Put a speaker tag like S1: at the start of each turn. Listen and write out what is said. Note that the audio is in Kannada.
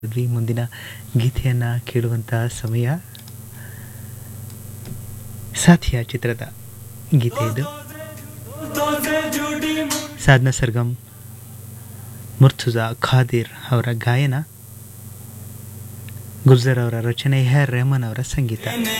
S1: ಮುಂದಿನ ಗೀತೆಯನ್ನು ಕೇಳುವಂತಹ ಸಮಯ. ಸಾಥಿಯ ಚಿತ್ರದ ಗೀತೆ ಇದು. ಸಾಧನಾ ಸರ್ಗಮ್, ಮುರ್ತುಜಾ ಖಾದಿರ್ ಅವರ ಗಾಯನ, ಗುಲ್ಜರ್ ಅವರ ರಚನೆ, ಎ ಆರ್ ರೆಹಮಾನ್ ಅವರ ಸಂಗೀತ.